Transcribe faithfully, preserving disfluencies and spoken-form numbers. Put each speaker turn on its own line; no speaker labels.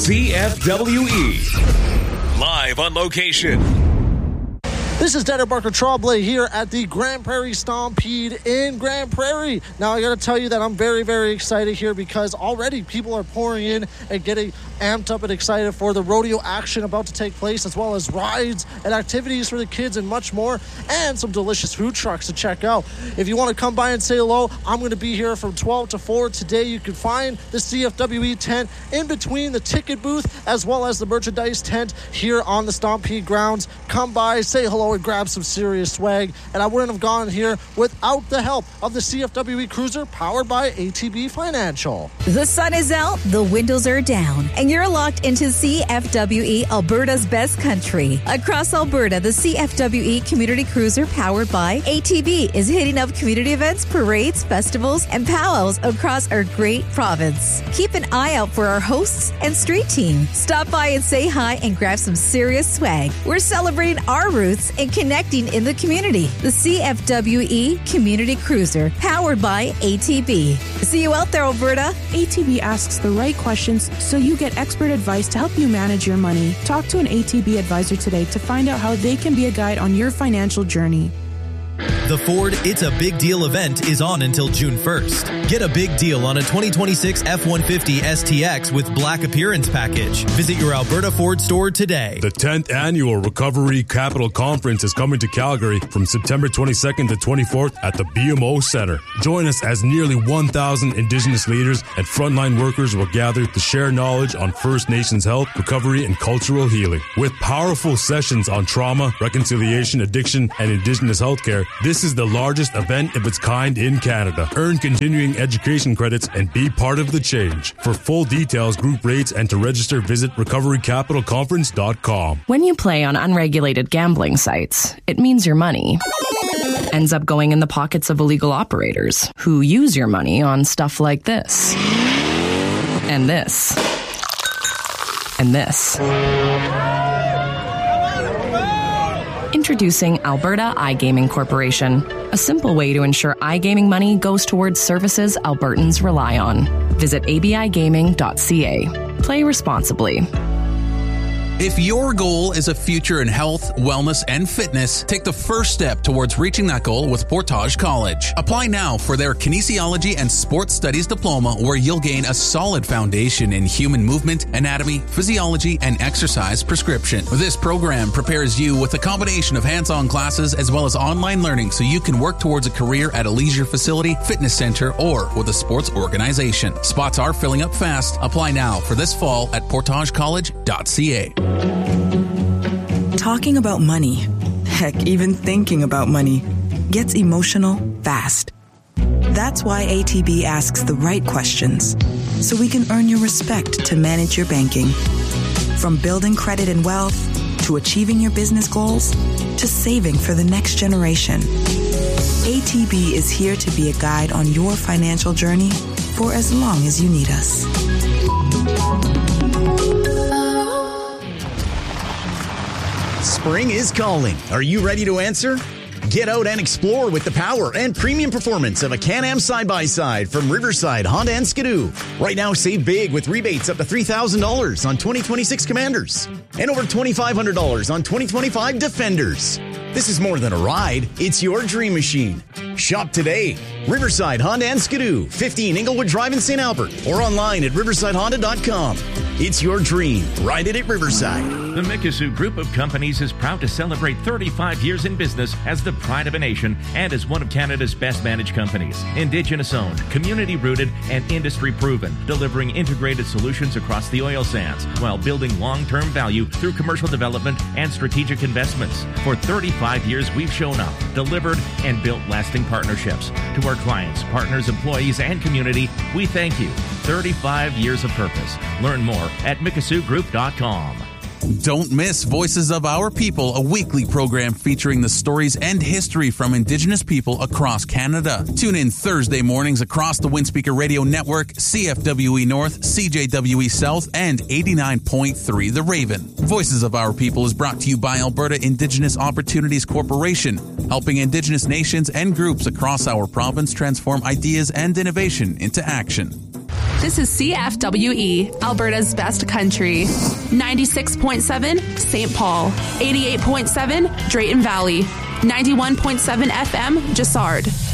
C F W E. Live on location.
This is Tanner Barker Tremblay here at the Grand Prairie Stampede in Grand Prairie. Now, I got to tell you that I'm very, very excited here because already people are pouring in and getting amped up and excited for the rodeo action about to take place, as well as rides and activities for the kids and much more, and some delicious food trucks to check out. If you want to come by and say hello, I'm going to be here from twelve to four today. You can find the C F W E tent in between the ticket booth as well as the merchandise tent here on the Stampede grounds. Come by, say hello, and grab some serious swag. And I wouldn't have gone here without the help of the C F W E Cruiser powered by A T B Financial.
The sun is out, the windows are down, and you're locked into C F W E, Alberta's best country. Across Alberta, the C F W E Community Cruiser powered by A T B is hitting up community events, parades, festivals, and powwows across our great province. Keep an eye out for our hosts and street team. Stop by and say hi and grab some serious swag. We're celebrating our roots and connecting in the community. The C F W E Community Cruiser powered by A T B. See you out there, Alberta.
A T B asks the right questions so you get expert advice to help you manage your money. Talk to an A T B advisor today to find out how they can be a guide on your financial journey.
The Ford It's a Big Deal event is on until June first. Get a big deal on a twenty twenty-six F one fifty S T X with Black Appearance Package. Visit your Alberta Ford store today.
The tenth Annual Recovery Capital Conference is coming to Calgary from September twenty-second to twenty-fourth at the B M O Centre. Join us as nearly one thousand Indigenous leaders and frontline workers will gather to share knowledge on First Nations health, recovery, and cultural healing. With powerful sessions on trauma, reconciliation, addiction, and Indigenous healthcare, this is the largest event of its kind in Canada. Earn continuing education credits and be part of the change. For full details, group rates, and to register, visit recovery capital conference dot com.
When you play on unregulated gambling sites, it means your money ends up going in the pockets of illegal operators who use your money on stuff like this. And this. And this. Introducing Alberta iGaming Corporation, a simple way to ensure iGaming money goes towards services Albertans rely on. Visit a b i gaming dot c a. Play responsibly.
If your goal is a future in health, wellness, and fitness, take the first step towards reaching that goal with Portage College. Apply now for their Kinesiology and Sports Studies Diploma, where you'll gain a solid foundation in human movement, anatomy, physiology, and exercise prescription. This program prepares you with a combination of hands-on classes as well as online learning so you can work towards a career at a leisure facility, fitness center, or with a sports organization. Spots are filling up fast. Apply now for this fall at portage college dot c a.
Talking about money, heck, even thinking about money, gets emotional fast. That's why A T B asks the right questions, so we can earn your respect to manage your banking. From building credit and wealth, to achieving your business goals, to saving for the next generation. A T B is here to be a guide on your financial journey for as long as you need us.
Spring is calling. Are you ready to answer? Get out and explore with the power and premium performance of a Can-Am side-by-side from Riverside Honda and Skidoo. Right now, save big with rebates up to three thousand dollars on twenty twenty-six Commanders and over twenty-five hundred dollars on twenty twenty-five Defenders. This is more than a ride. It's your dream machine. Shop today. Riverside Honda and Skidoo, fifteen Inglewood Drive in Saint Albert, or online at riverside honda dot com. It's your dream. Ride it at Riverside.
The Mikisew Group of Companies is proud to celebrate thirty-five years in business as the pride of a nation and as one of Canada's best managed companies. Indigenous owned, community rooted, and industry proven, delivering integrated solutions across the oil sands while building long-term value through commercial development and strategic investments. For thirty-five years, we've shown up, delivered, and built lasting partnerships. To our clients, partners, employees, and community, we thank you. thirty-five years of purpose. Learn more at mikisew group dot com.
Don't miss Voices of Our People, a weekly program featuring the stories and history from Indigenous people across Canada. Tune in Thursday mornings across the Windspeaker Radio Network, C F W E North, C J W E South, and eighty-nine point three The Raven. Voices of Our People is brought to you by Alberta Indigenous Opportunities Corporation, helping Indigenous nations and groups across our province transform ideas and innovation into action.
This is C F W E, Alberta's best country. ninety-six point seven, Saint Paul. eighty-eight point seven, Drayton Valley. ninety-one point seven F M, Jassard.